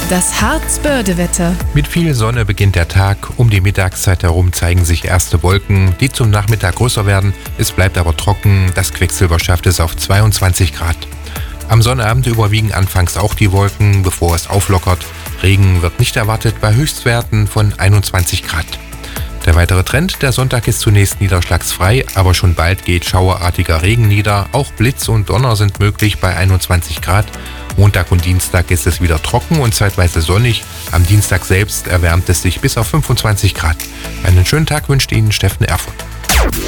Das Harz-Börde-Wetter. Mit viel Sonne beginnt der Tag. Um die Mittagszeit herum zeigen sich erste Wolken, die zum Nachmittag größer werden. Es bleibt aber trocken. Das Quecksilber schafft es auf 22 Grad. Am Sonnabend überwiegen anfangs auch die Wolken, bevor es auflockert. Regen wird nicht erwartet bei Höchstwerten von 21 Grad. Der weitere Trend: der Sonntag ist zunächst niederschlagsfrei, aber schon bald geht schauerartiger Regen nieder. Auch Blitz und Donner sind möglich bei 21 Grad. Montag und Dienstag ist es wieder trocken und zeitweise sonnig. Am Dienstag selbst erwärmt es sich bis auf 25 Grad. Einen schönen Tag wünscht Ihnen Steffen Erfurt.